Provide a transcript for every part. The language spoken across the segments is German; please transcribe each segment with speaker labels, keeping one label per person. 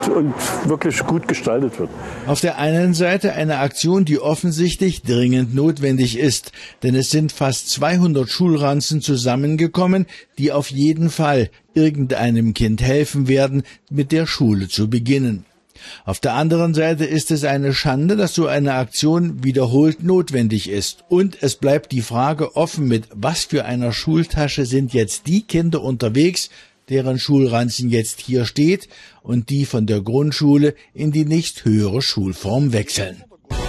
Speaker 1: und wirklich gut gestaltet wird.
Speaker 2: Auf der einen Seite eine Aktion, die offensichtlich dringend notwendig ist, denn es sind fast 200 Schulranzen zusammengekommen, die auf jeden Fall irgendeinem Kind helfen werden, mit der Schule zu beginnen. Auf der anderen Seite ist es eine Schande, dass so eine Aktion wiederholt notwendig ist. Und es bleibt die Frage offen, mit was für einer Schultasche sind jetzt die Kinder unterwegs, deren Schulranzen jetzt hier steht und die von der Grundschule in die nächsthöhere Schulform wechseln.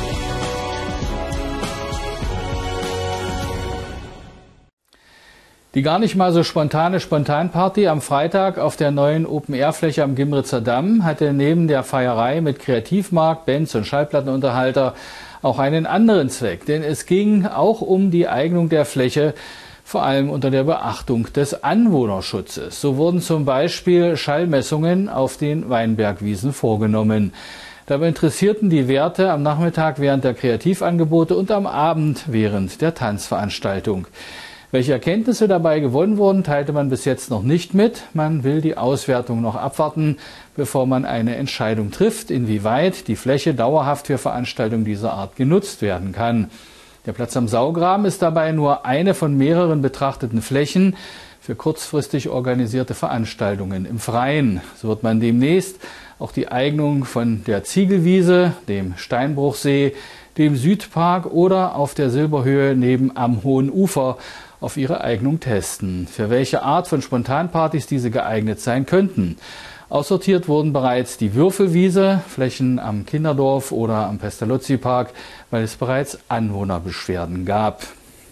Speaker 3: Die gar nicht mal so spontane Spontanparty am Freitag auf der neuen Open-Air-Fläche am Gimritzer Damm hatte neben der Feierei mit Kreativmarkt, Bands und Schallplattenunterhalter auch einen anderen Zweck. Denn es ging auch um die Eignung der Fläche, vor allem unter der Beachtung des Anwohnerschutzes. So wurden zum Beispiel Schallmessungen auf den Weinbergwiesen vorgenommen. Dabei interessierten die Werte am Nachmittag während der Kreativangebote und am Abend während der Tanzveranstaltung. Welche Erkenntnisse dabei gewonnen wurden, teilte man bis jetzt noch nicht mit. Man will die Auswertung noch abwarten, bevor man eine Entscheidung trifft, inwieweit die Fläche dauerhaft für Veranstaltungen dieser Art genutzt werden kann. Der Platz am Saugraben ist dabei nur eine von mehreren betrachteten Flächen für kurzfristig organisierte Veranstaltungen im Freien. So wird man demnächst auch die Eignung von der Ziegelwiese, dem Steinbruchsee, dem Südpark oder auf der Silberhöhe neben am Hohen Ufer auf ihre Eignung testen. Für welche Art von Spontanpartys diese geeignet sein könnten. Aussortiert wurden bereits die Würfelwiese, Flächen am Kinderdorf oder am Pestalozzi-Park, weil es bereits Anwohnerbeschwerden gab.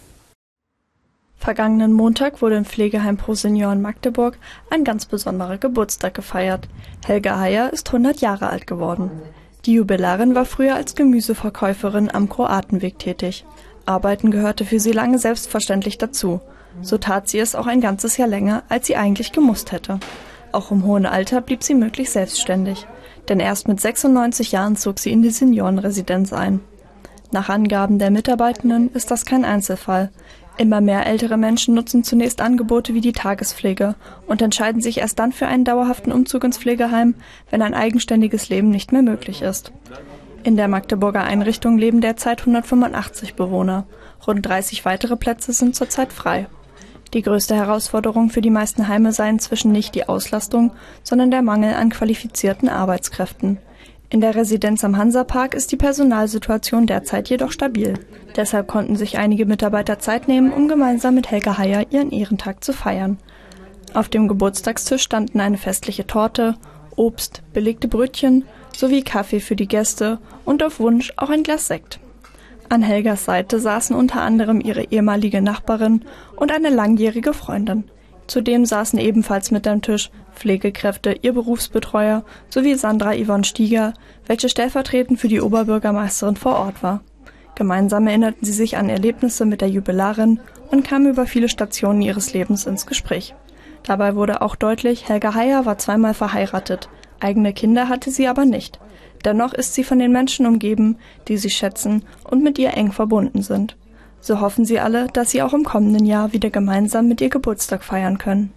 Speaker 4: Vergangenen Montag wurde im Pflegeheim Pro Senior in Magdeburg ein ganz besonderer Geburtstag gefeiert. Helga Heyer ist 100 Jahre alt geworden. Die Jubilarin war früher als Gemüseverkäuferin am Kroatenweg tätig. Arbeiten gehörte für sie lange selbstverständlich dazu. So tat sie es auch ein ganzes Jahr länger, als sie eigentlich gemusst hätte. Auch im hohen Alter blieb sie möglichst selbstständig, denn erst mit 96 Jahren zog sie in die Seniorenresidenz ein. Nach Angaben der Mitarbeitenden ist das kein Einzelfall. Immer mehr ältere Menschen nutzen zunächst Angebote wie die Tagespflege und entscheiden sich erst dann für einen dauerhaften Umzug ins Pflegeheim, wenn ein eigenständiges Leben nicht mehr möglich ist. In der Magdeburger Einrichtung leben derzeit 185 Bewohner. Rund 30 weitere Plätze sind zurzeit frei. Die größte Herausforderung für die meisten Heime sei inzwischen nicht die Auslastung, sondern der Mangel an qualifizierten Arbeitskräften. In der Residenz am Hansapark ist die Personalsituation derzeit jedoch stabil. Deshalb konnten sich einige Mitarbeiter Zeit nehmen, um gemeinsam mit Helga Heyer ihren Ehrentag zu feiern. Auf dem Geburtstagstisch standen eine festliche Torte, Obst, belegte Brötchen sowie Kaffee für die Gäste und auf Wunsch auch ein Glas Sekt. An Helgas Seite saßen unter anderem ihre ehemalige Nachbarin und eine langjährige Freundin. Zudem saßen ebenfalls mit am Tisch Pflegekräfte, ihr Berufsbetreuer sowie Sandra Yvonne Stieger, welche stellvertretend für die Oberbürgermeisterin vor Ort war. Gemeinsam erinnerten sie sich an Erlebnisse mit der Jubilarin und kamen über viele Stationen ihres Lebens ins Gespräch. Dabei wurde auch deutlich, Helga Heyer war zweimal verheiratet. Eigene Kinder hatte sie aber nicht. Dennoch ist sie von den Menschen umgeben, die sie schätzen und mit ihr eng verbunden sind. So hoffen sie alle, dass sie auch im kommenden Jahr wieder gemeinsam mit ihr Geburtstag feiern können.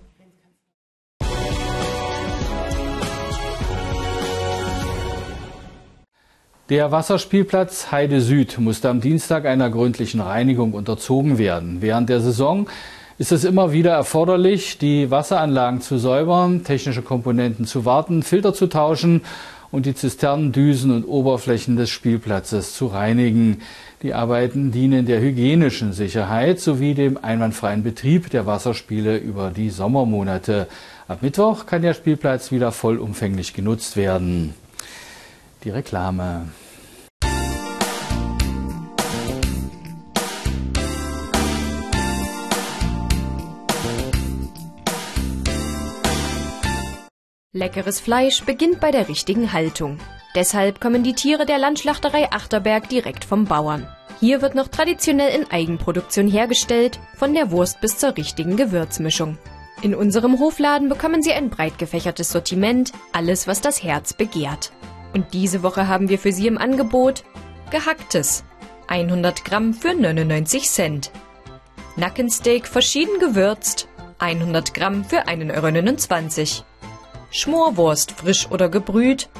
Speaker 3: Der Wasserspielplatz Heide Süd musste am Dienstag einer gründlichen Reinigung unterzogen werden. Während der Saison ist es immer wieder erforderlich, die Wasseranlagen zu säubern, technische Komponenten zu warten, Filter zu tauschen und die Zisternen, Düsen und Oberflächen des Spielplatzes zu reinigen. Die Arbeiten dienen der hygienischen Sicherheit sowie dem einwandfreien Betrieb der Wasserspiele über die Sommermonate. Ab Mittwoch kann der Spielplatz wieder vollumfänglich genutzt werden. Die Reklame.
Speaker 5: Leckeres Fleisch beginnt bei der richtigen Haltung. Deshalb kommen die Tiere der Landschlachterei Achterberg direkt vom Bauern. Hier wird noch traditionell in Eigenproduktion hergestellt, von der Wurst bis zur richtigen Gewürzmischung. In unserem Hofladen bekommen Sie ein breit gefächertes Sortiment, alles was das Herz begehrt. Und diese Woche haben wir für Sie im Angebot Gehacktes, 100 Gramm für 99 Cent. Nackensteak verschieden gewürzt, 100 Gramm für 1,29 €. Schmorwurst frisch oder gebrüht,